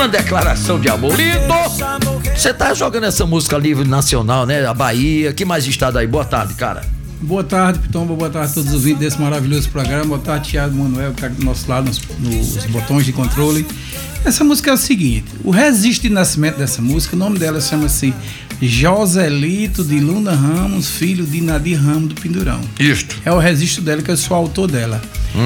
uma declaração de amor. Lindo! Você tá jogando essa música a nível nacional, né? A Bahia, que mais estado aí? Boa tarde, cara. Boa tarde, Pitomba, boa tarde a todos os ouvintes desse maravilhoso programa. Boa tarde, Thiago Manuel, que está do nosso lado nos botões de controle. Essa música é o seguinte: o registro de nascimento dessa música, o nome dela chama-se Joselito de Luna Ramos, filho de Nadir Ramos do Pindurão. Isto. É o registro dela, que eu sou autor dela.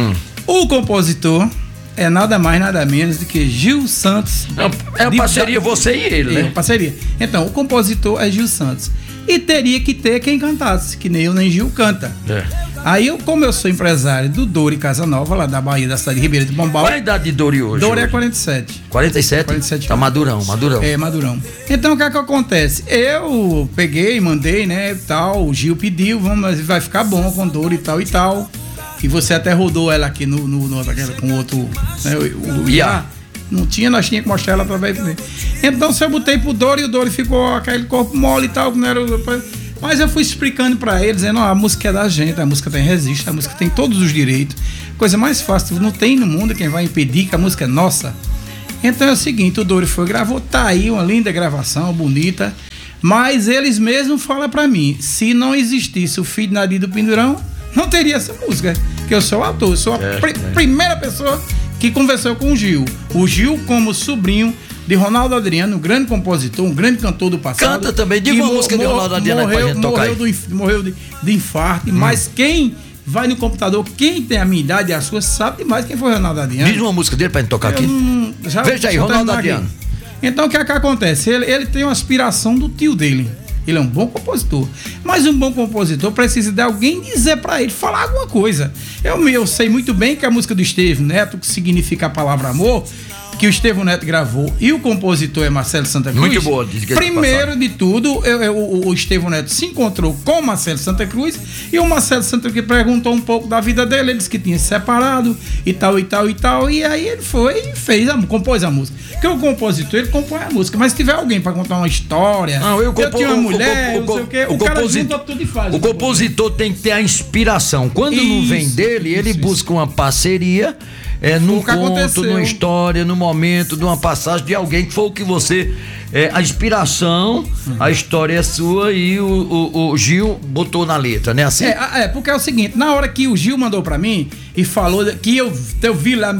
O compositor é nada mais, nada menos do que Gil Santos. É uma parceria, você e ele, né? É uma parceria. Então, o compositor é Gil Santos. E teria que ter quem cantasse, que nem eu nem Gil canta. É. Aí, como eu sou empresário do Dori Casanova, lá da Bahia, da cidade de Ribeira de Pombal. Qual a idade de Dori hoje? Dori é 47. 47? 47 tá madurão. É, madurão. Então, o que é que acontece? Eu peguei, mandei, né, tal, o Gil pediu, vai ficar bom com Dori e tal e tal. E você até rodou ela aqui com outro, né, o IA. Não tinha, nós tínhamos que mostrar ela através dele. Então, se eu botei pro Dori, o Dori ficou aquele corpo mole e tal, não era. Mas eu fui explicando pra ele, dizendo: a música é da gente, a música tem registro, a música tem todos os direitos. Coisa mais fácil, não tem no mundo quem vai impedir que a música é nossa. Então é o seguinte: o Dori foi, gravou, tá aí uma linda gravação, bonita. Mas eles mesmos falam pra mim: se não existisse o filho de Nadir do Pindurão, não teria essa música. Que eu sou o autor, sou a primeira pessoa que conversou com o Gil. O Gil, como sobrinho de Ronaldo Adriano, um grande compositor, um grande cantor do passado. Canta também, diga uma música de Ronaldo Adriano pra gente tocar aí. Morreu de infarto, mas quem vai no computador, quem tem a minha idade e a sua, sabe demais quem foi Ronaldo Adriano. Diz uma música dele pra gente tocar aqui. Veja aí, Ronaldo Adriano. Então, o que é que acontece? Ele tem uma aspiração do tio dele. Ele é um bom compositor. Mas um bom compositor precisa de alguém dizer pra ele, falar alguma coisa. Eu sei muito bem que a música do Estevão Neto, que significa a palavra amor, que o Estevão Neto gravou, e o compositor é Marcelo Santa Cruz. Muito boa. Primeiro de tudo, o Estevão Neto se encontrou com o Marcelo Santa Cruz, e o Marcelo Santa Cruz perguntou um pouco da vida dele, ele disse que tinha se separado, e tal, e tal, e tal, e aí ele foi e compôs a música. Porque o compositor, ele compõe a música, mas se tiver alguém pra contar uma história, eu tinha uma mulher, não sei o quê, o cara junta tudo e faz. O compositor tem que ter a inspiração. Quando não vem dele, ele busca uma parceria, num conto, numa história, num momento, numa passagem de alguém que foi o que você... a inspiração, a história é sua e o Gil botou na letra, né? Assim? Porque é o seguinte, na hora que o Gil mandou pra mim e falou que eu vi lá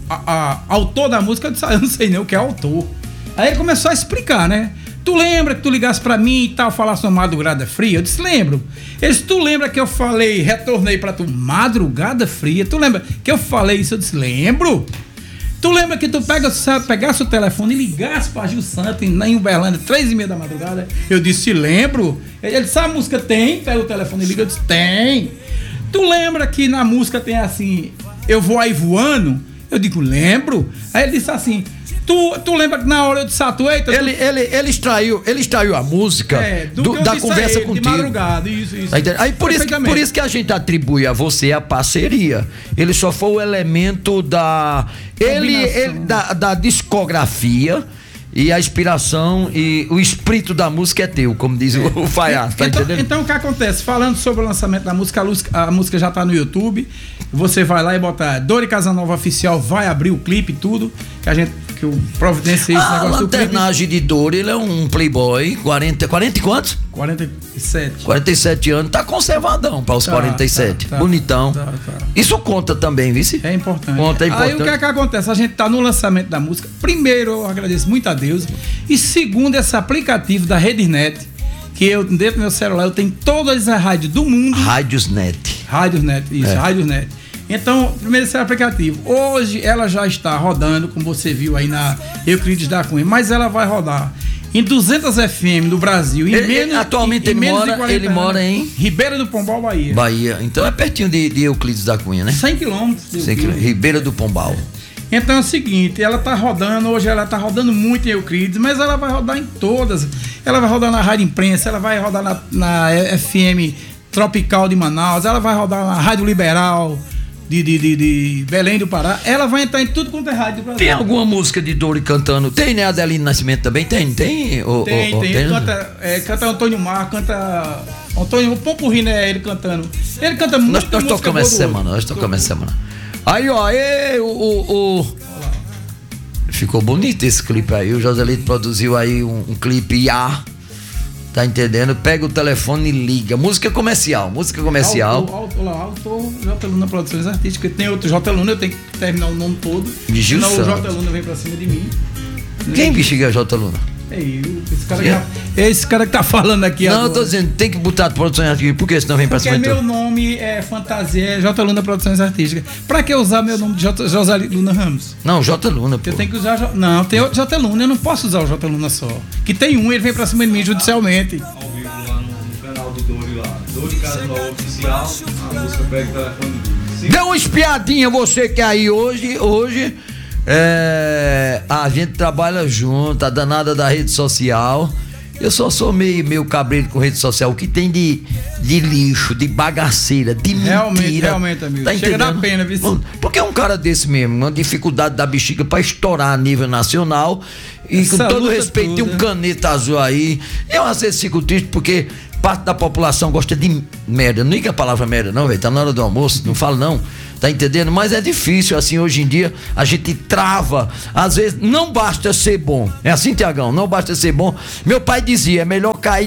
autor da música, eu disse: eu não sei nem o que é autor. Aí ele começou a explicar, né? Tu lembra que tu ligasse pra mim e tal, falasse uma Madrugada Fria? Eu disse: lembro. Ele disse: tu lembra que eu falei, retornei pra tu, Madrugada Fria? Tu lembra que eu falei isso? Eu disse: lembro. Tu lembra que tu pegasse o telefone e ligasse pra Gil Santos em Uberlândia, 3h30 da madrugada? Eu disse: lembro. Ele disse: a música tem? Pega o telefone e liga. Eu disse: tem. Tu lembra que na música tem assim, eu vou aí voando? Eu digo: lembro. Aí ele disse assim: Tu lembra que na hora eu disse: eita, ele extraiu a música da conversa contigo. De madrugada, isso. Aí por isso que a gente atribui a você a parceria. Ele só foi o elemento da discografia e a inspiração e o espírito da música é teu, como diz o Faiado, tá entendendo? Então o que acontece? Falando sobre o lançamento da música, a música já tá no YouTube. Você vai lá e bota Dori Casanova Oficial, vai abrir o clipe e tudo, que eu providenciei esse negócio do clipe. A lanternagem de Dori, ele é um playboy, 40 e quantos? 47. 47 anos, tá conservadão para os 47, bonitão. Tá. Isso conta também, vice? É importante. Conta, é importante. Aí o que é que acontece? A gente tá no lançamento da música. Primeiro, eu agradeço muito a Deus. E segundo, esse aplicativo da RedeNet, que eu, dentro do meu celular, eu tenho todas as rádios do mundo. Rádiosnet, isso, Rádiosnet. Então, primeiro esse aplicativo. Hoje ela já está rodando, como você viu aí na Euclides da Cunha, mas ela vai rodar em 200 FM do Brasil. Atualmente ele mora em Ribeira do Pombal, Bahia. Então é pertinho de Euclides da Cunha, né? 100 quilômetros. Ribeira do Pombal. Então é o seguinte, ela tá rodando, hoje ela tá rodando muito em Euclides, mas ela vai rodar em todas. Ela vai rodar na Rádio Imprensa, ela vai rodar na FM Tropical de Manaus, ela vai rodar na Rádio Liberal de Belém do Pará. Ela vai entrar em tudo quanto é rádio do Brasil. Tem alguma música de Dori cantando? Tem, né? Adelino Nascimento também? Tem. Tem. Canta Antônio Mar, canta Antônio, o Popurri, né? Ele cantando. Ele canta muito. Nós tocamos essa semana. Aí, ó, Ficou bonito esse clipe aí. O Joselito produziu aí um clipe IA. Tá entendendo? Pega o telefone e liga. Música comercial. Autor J. Luna Produções Artísticas. Tem outro J. Luna, eu tenho que terminar o nome todo. Senão o J. Luna vem pra cima de mim. Quem bexiga é J. Luna? Esse cara que tá falando aqui não, agora. eu tô dizendo, tem que botar Produções Artísticas, porque senão vem pra cima de meu nome é fantasia, é J. Luna Produções Artísticas. Pra que usar meu nome de José Luna Ramos? Não, J. Luna, pô. Eu tenho que usar... Não, tem outro J. Luna, eu não posso usar o J. Luna só. Que tem ele vem pra cima de mim judicialmente. Ao vivo lá no canal do Dori lá. Dori Casa Nova Oficial, a música Pega o Telefone. Dê uma espiadinha, você que é aí hoje... a gente trabalha junto, a danada da rede social. Eu só sou meio cabreiro com rede social. O que tem de lixo, de bagaceira, de mentira. Realmente, amigo. Tá chega da pena, viu? Porque é um cara desse mesmo, uma dificuldade da bexiga pra estourar a nível nacional. E essa com todo respeito, tem um caneta azul aí. Eu às vezes fico triste porque parte da população gosta de merda. Não liga a palavra merda, não, velho. Tá na hora do almoço, não falo não. Tá entendendo? Mas é difícil, assim, hoje em dia, a gente trava. Às vezes, não basta ser bom. É assim, Tiagão? Não basta ser bom. Meu pai dizia, é melhor cair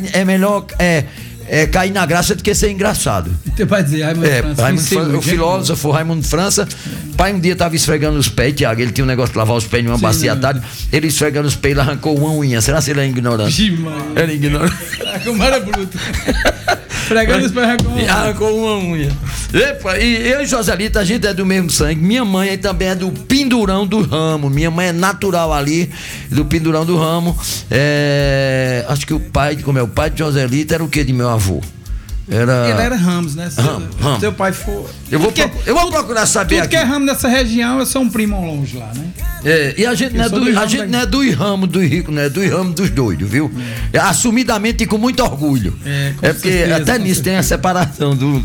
na graça do que ser engraçado. Teu pai dizia, Raimundo França, o filósofo Raimundo França. Pai um dia tava esfregando os pés, Tiago, ele tinha um negócio de lavar os pés numa bacia à tarde. Ele esfregando os pés, ele arrancou uma unha. Será que ele é ignorante? Ele é ignorante. Como era bruto. Esfregando os pés, arrancou uma unha. Epa, e eu e Joselito, a gente é do mesmo sangue. Minha mãe aí também é do Pindurão do Ramo. Minha mãe é natural ali, do Pindurão do Ramo. Acho que o pai de Joselito era o que de meu avô? Ele era Ramos, né? Ramos. Seu pai foi. Eu vou procurar saber tudo aqui. Que é Ramos nessa região, eu sou um primo longe lá, né? E a gente não é do ramo dos ricos, não é do ramo dos doidos, viu? Assumidamente e com muito orgulho. Porque certeza, até nisso tem a separação do.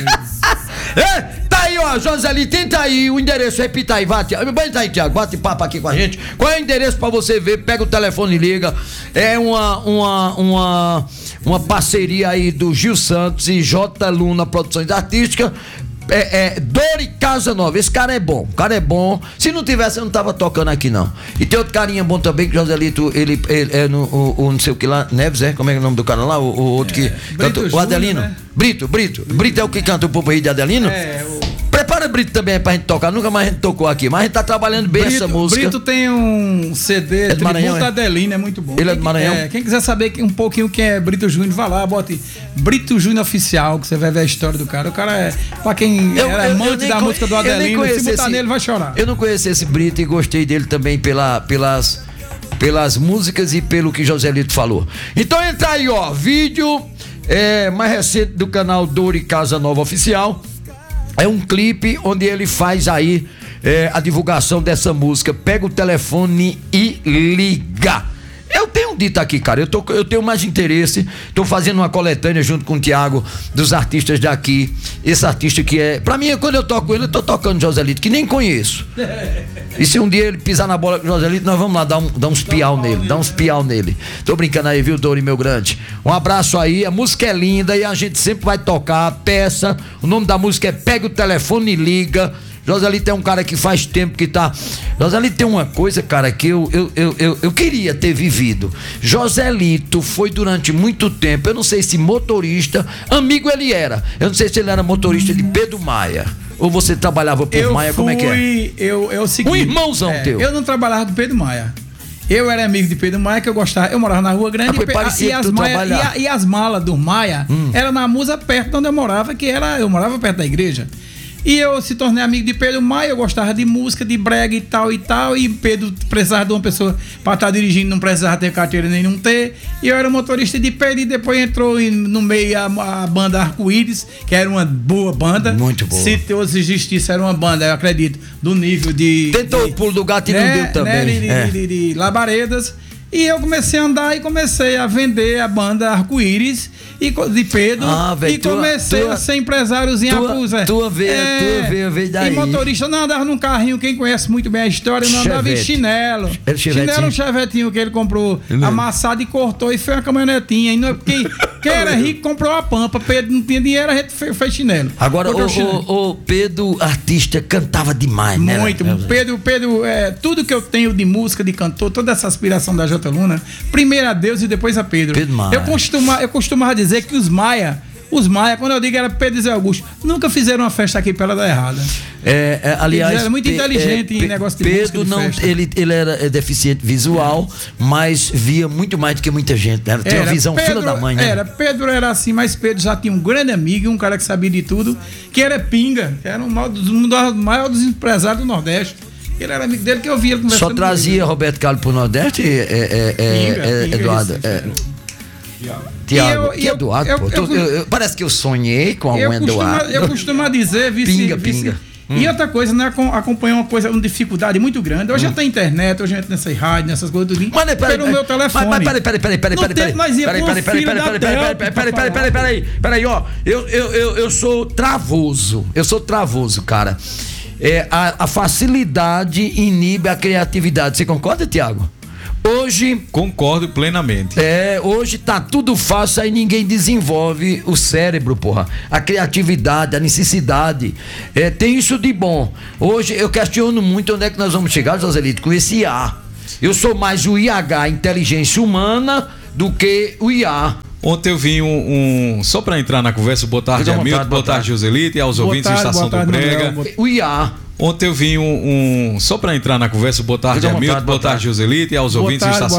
Tá aí, ó, Joselito, tenta aí o endereço, repita aí, vai aí, Tiago, bate papo aqui com a gente. Qual é o endereço pra você ver? Pega o telefone e liga. É uma parceria aí do Gil Santos e J. Luna Produções Artísticas. Dori Casa Nova. Esse cara é bom. Se não tivesse, eu não tava tocando aqui, não. E tem outro carinha bom também, que o Joselito, ele é no não sei o que lá, Neves, como é o nome do cara lá? O outro que canta, o Adelino, né? Brito é o que canta o povo aí de Adelino? Prepara Brito também pra gente tocar. Nunca mais a gente tocou aqui, mas a gente tá trabalhando bem essa música. Brito tem um CD Tributo Adelino, é muito bom. Ele é do Maranhão? Quem quiser saber um pouquinho quem é Brito Júnior, vai lá, bote Brito Júnior Oficial, que você vai ver a história do cara. O cara é, pra quem era amante da música do Adelino, se botar nele vai chorar. Eu não conheci esse Brito e gostei dele também pelas músicas e pelo que Joselito falou. Então entra aí, ó, vídeo mais recente do canal Dori Casa Nova Oficial. É um clipe onde ele faz aí a divulgação dessa música. Pega o telefone e liga. Eu tenho dito aqui, cara, eu tenho mais interesse. Tô fazendo uma coletânea junto com o Tiago dos artistas daqui. Esse artista que pra mim, quando eu toco ele, eu tô tocando Joselito, que nem conheço. E se um dia ele pisar na bola com o Joselito, nós vamos lá dar uns piau nele. Tô brincando aí, viu, Dori, meu grande? Um abraço aí, a música é linda e a gente sempre vai tocar a peça. O nome da música é Pega o Telefone e Liga. Joselito é um cara que faz tempo que tá. Joselito tem uma coisa, cara, que eu queria ter vivido. Joselito foi durante muito tempo, eu não sei se motorista, amigo ele era. Eu não sei se ele era motorista de Pedro Maia. Ou você trabalhava por Maia, como é que é? Eu segui. Um irmãozão teu. Eu não trabalhava com Pedro Maia. Eu era amigo de Pedro Maia, que eu gostava. Eu morava na Rua Grande e as malas do Maia eram na Musa, perto de onde eu morava, eu morava perto da igreja. E eu se tornei amigo de Pedro Maia, eu gostava de música, de brega e tal, e Pedro precisava de uma pessoa para estar dirigindo, não precisava ter carteira nem não ter, e eu era motorista de Pedro, e depois entrou no meio a banda Arco-Íris, que era uma boa banda. Muito boa. Se hoje existisse, era uma banda, eu acredito, do nível de... Tentou o pulo do gato e não deu também. De Labaredas. E eu comecei a andar e comecei a vender a banda Arco-Íris de Pedro. E comecei a ser empresáriozinho. Tua veio daí. E motorista não andava num carrinho, quem conhece muito bem a história, não andava em chinelo. Chinelo, um chevetinho que ele comprou amassado e cortou e foi uma caminhonetinha. E não, Quem era rico comprou a pampa. Pedro não tinha dinheiro, a gente fez chinelo. Agora, o Pedro, artista, cantava demais, né? Muito. Pedro, tudo que eu tenho de música, de cantor, toda essa aspiração da J. Luna, primeiro a Deus e depois a Pedro. Eu costumava dizer que os Maia, quando eu digo era Pedro e Zé Augusto, nunca fizeram uma festa aqui pra ela dar errada. Aliás, ele era muito inteligente em negócio de Pedro música, de festa. Ele era deficiente visual, mas via muito mais do que muita gente, né? Tinha uma visão filha da mãe, né? Pedro era assim, mas Pedro já tinha um grande amigo, um cara que sabia de tudo, que era Pinga, que era um dos maiores empresários do Nordeste. Ele era amigo dele, que eu via ele conversando. Só trazia Roberto Carlos pro Nordeste, Pinga, Eduardo? Tiago, Eduardo, parece que eu sonhei com algum Eduardo. Eu costumo dizer, Pinga. E outra coisa, né? Acompanhar uma dificuldade muito grande. Hoje já tem internet, hoje a gente nessa rádio, nessas coisas tudo. Pelo meu telefone. Peraí, ó. Eu sou travoso. Cara. A facilidade inibe a criatividade. Você concorda, Tiago? Hoje... Concordo plenamente. Hoje tá tudo fácil, aí ninguém desenvolve o cérebro, porra. A criatividade, a necessidade. Tem isso de bom. Hoje eu questiono muito onde é que nós vamos chegar, Joselito, com esse IA. Eu sou mais o IH, inteligência humana, do que o IA. Ontem eu vi só pra entrar na conversa, boa tarde, Hamilton, boa tarde, Joselito, e aos ouvintes da Estação do Brega. O IA. Ontem eu vi só pra entrar na conversa, boa tarde, Hamilton, boa tarde, Joselito, e aos ouvintes da Estação